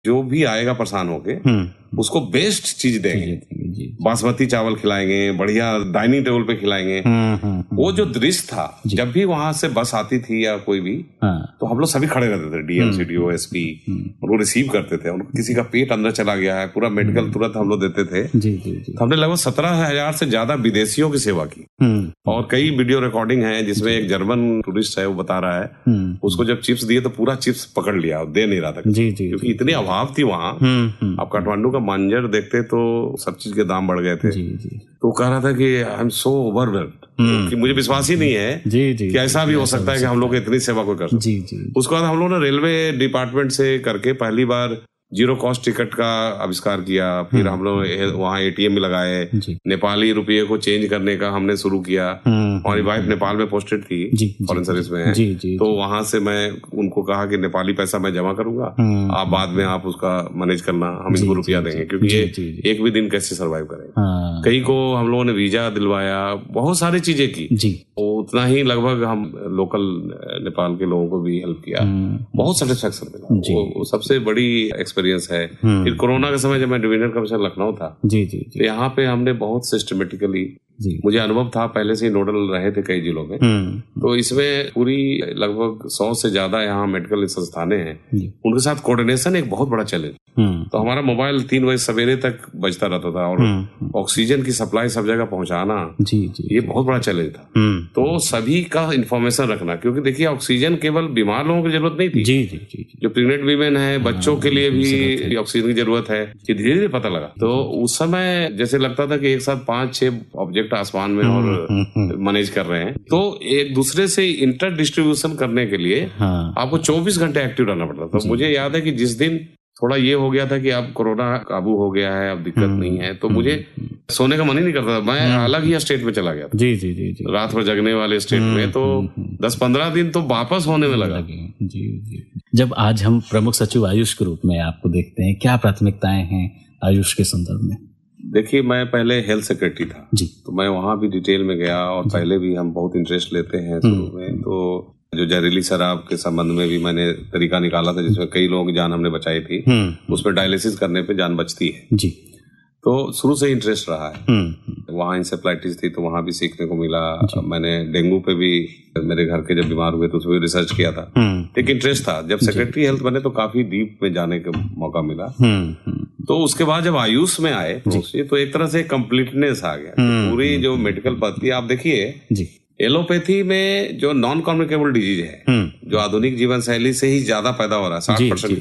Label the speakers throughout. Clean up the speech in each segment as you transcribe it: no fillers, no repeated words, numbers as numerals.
Speaker 1: जो भी आएगा परेशान होके उसको बेस्ट चीज देंगे। बासमती चावल खिलाएंगे, बढ़िया डाइनिंग टेबल पे खिलाएंगे। वो जो दृश्य था, जब भी वहां से बस आती थी या कोई भी, तो हम लोग सभी खड़े रहते थे, डीएम, सीडीओ, एसपी, उनको रिसीव करते थे। उनको किसी का पेट अंदर चला गया है, पूरा मेडिकल तुरंत हम लोग देते थे। तो हमने लगभग 17,000 से ज्यादा विदेशियों की सेवा की। और कई वीडियो रिकॉर्डिंग है जिसमें एक जर्मन टूरिस्ट है, वो बता रहा है उसको जब चिप्स दिए तो पूरा चिप्स पकड़ लिया, दे नहीं रहा था क्योंकि इतनी अभाव थी वहां। आप काठमांडू का मंजर देखते तो सब चीज के दाम बढ़ गए थे। तो वो कह रहा था कि आई एम सो ओवरवेल्म्ड, कि मुझे विश्वास ही नहीं है कि ऐसा भी हो सकता है कि हम लोग इतनी सेवा को कर सकते। उसके बाद हम लोग ने रेलवे डिपार्टमेंट से करके पहली बार जीरो कॉस्ट टिकट का आविष्कार किया। फिर हम लोग वहाँ एटीएम में लगाए, नेपाली रुपये को चेंज करने का हमने शुरू किया। हमारी वाइफ नेपाल में पोस्टेड थी, फॉरेन सर्विस में है, तो वहां से मैं उनको कहा कि नेपाली पैसा मैं जमा करूंगा, आप बाद में आप उसका मैनेज करना, हम इनको रुपया देंगे, क्योंकि ये एक भी दिन कैसे सर्वाइव करेंगे। कई को हम लोगों ने वीजा दिलवाया, बहुत सारी चीजें की। उतना ही लगभग हम लोकल नेपाल के लोगों को भी हेल्प किया, बहुत सेटिस्फैक्शन मिला। वो सबसे बड़ी एक्सपीरियंस है। फिर कोरोना के समय जब मैं डिविजनल कमिश्नर लखनऊ था, तो यहाँ पे हमने बहुत सिस्टमेटिकली, मुझे अनुभव था, पहले से ही नोडल रहे थे कई जिलों में, तो इसमें पूरी लगभग 100 से ज्यादा यहाँ मेडिकल संस्थानें हैं, उनके साथ कोऑर्डिनेशन एक बहुत बड़ा चैलेंज। तो हमारा मोबाइल 3 बजे सवेरे तक बजता रहता था, और ऑक्सीजन की सप्लाई सब जगह पहुंचाना, ये बहुत बड़ा चैलेंज था। तो सभी का इंफॉर्मेशन रखना, क्योंकि देखिए ऑक्सीजन केवल बीमार लोगों की जरूरत नहीं थी, जो प्रेग्नेंट वीमेन है, बच्चों के लिए भी ऑक्सीजन की जरूरत है, ये धीरे धीरे पता लगा। तो उस समय जैसे लगता था कि एक साथ 5-6 ऑब्जेक्ट आसमान में और मैनेज कर रहे हैं, तो एक दूसरे से इंटर डिस्ट्रीब्यूशन करने के लिए आपको 24 घंटे एक्टिव रहना पड़ता था। तो मुझे याद है कि जिस दिन थोड़ा ये हो गया था कि अब कोरोना काबू हो गया है, अब दिक्कत नहीं है, तो मुझे सोने का मन ही नहीं करता था, मैं अलग ही स्टेट में चला गया था। रात भर जगने वाले स्टेट में, तो 10-15 दिन तो वापस होने में लगा।
Speaker 2: जब आज हम प्रमुख सचिव आयुष के रूप में आपको देखते हैं, क्या प्राथमिकताएं हैं आयुष के संदर्भ में?
Speaker 1: देखिए, मैं पहले हेल्थ सेक्रेटरी था, तो मैं वहां भी डिटेल में गया, और पहले भी हम बहुत इंटरेस्ट लेते हैं शुरू में। तो जो जहरीली शराब के संबंध में भी मैंने तरीका निकाला था, जिसमें कई लोगों की जान हमने बचाई थी, उसमें डायलिसिस करने पे जान बचती है। तो शुरू से इंटरेस्ट रहा है। वहाँ इंसेफ्लाइटिस थी, तो वहाँ भी सीखने को मिला। मैंने डेंगू पे भी, मेरे घर के जब बीमार हुए तो उसमें भी रिसर्च किया था। एक इंटरेस्ट था। जब सेक्रेटरी हेल्थ बने तो काफी डीप में जाने का मौका मिला। तो उसके बाद जब आयुष में आए तो एक तरह से कंप्लीटनेस आ गया। पूरी जो मेडिकल पद्धति आप देखिए, एलोपैथी में जो नॉन कम्युनिकेबल डिजीज है, जो आधुनिक जीवन शैली से ही ज्यादा पैदा हो रहा है,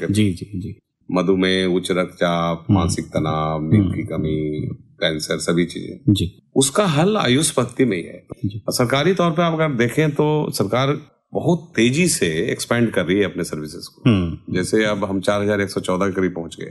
Speaker 1: 60% मधुमेह, उच्च रक्तचाप, मानसिक तनाव, नींद की कमी, कैंसर, सभी चीजें, उसका हल आयुष पद्धति में ही है। सरकारी तौर पे आप अगर देखें तो सरकार बहुत तेजी से एक्सपैंड कर रही है अपने सर्विसेज को। जैसे अब हम 4114 के करीब पहुंच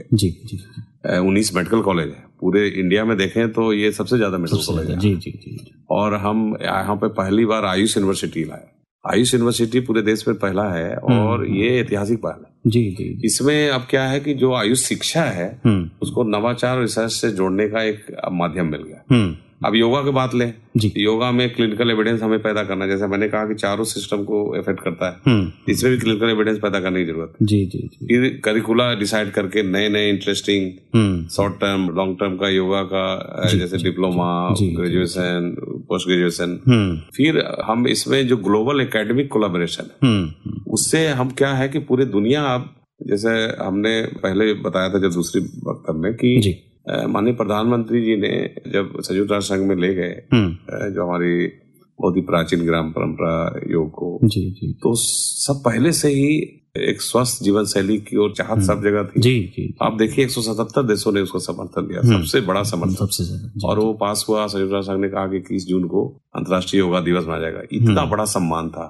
Speaker 1: गए। 19 मेडिकल कॉलेज है पूरे इंडिया में, देखें तो ये सबसे ज्यादा मेडिकल कॉलेज है। और हम यहाँ पे पहली बार आयुष यूनिवर्सिटी लाए। आयुष यूनिवर्सिटी पूरे देश में पहला है, और ये ऐतिहासिक पहल है। इसमें अब क्या है कि जो आयुष शिक्षा है उसको नवाचार और रिसर्च से जोड़ने का एक माध्यम मिल गया। अब योगा की बात लें, योगा में क्लिनिकल एविडेंस हमें पैदा करना, जैसे मैंने कहा कि चारों सिस्टम को इफेक्ट करता है, इसमें भी क्लिनिकल एविडेंस पैदा करने की जरूरत है। फिर करिकुला डिसाइड करके नए interesting short term, long term का योगा का, जैसे डिप्लोमा, ग्रेजुएशन, पोस्ट ग्रेजुएशन। फिर हम इसमें जो ग्लोबल एकेडमिक कोलैबोरेशन है, उससे हम क्या है कि पूरी दुनिया, अब जैसे हमने पहले बताया था जब दूसरी वक्तव्य में कि माननीय प्रधानमंत्री जी ने जब संयुक्त राष्ट्र संघ में ले गए जो हमारी बहुत ही प्राचीन ग्राम परंपरा योग को, तो सब पहले से ही एक स्वस्थ जीवन शैली की ओर चाहत सब जगह थी। आप देखिए 177 देशों ने उसको समर्थन दिया, सबसे बड़ा समर्थन। और वो पास हुआ, संयुक्त राष्ट्र संघ ने कहा कि 21 जून को अंतर्राष्ट्रीय योगा दिवस मनाया जाएगा। इतना बड़ा सम्मान था,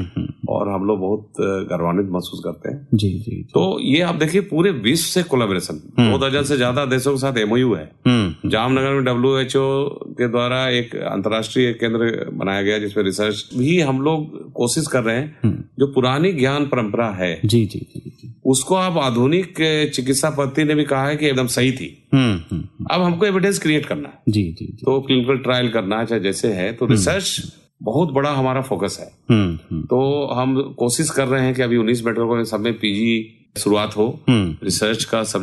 Speaker 1: और हम लोग बहुत गौरवान्वित महसूस करते हैं। तो ये आप देखिए पूरे विश्व से कोलैबोरेशन, 2 दर्जन से ज्यादा देशों के साथ MOU है। जामनगर में WHO के द्वारा एक अंतर्राष्ट्रीय केंद्र बनाया गया, जिसमें रिसर्च भी हम लोग कोशिश कर रहे हैं। जो पुरानी ज्ञान परंपरा है उसको आप आधुनिक चिकित्सा पद्धति ने भी कहा है कि एकदम सही थी। अब हमको एविडेंस क्रिएट करना है। तो क्लिनिकल ट्रायल करना है, चाहे जैसे है, तो रिसर्च बहुत बड़ा हमारा फोकस है। तो हम कोशिश कर रहे हैं कि अभी 19 मेडिकल कॉलेज सब में PG शुरुआत हो, रिसर्च का सब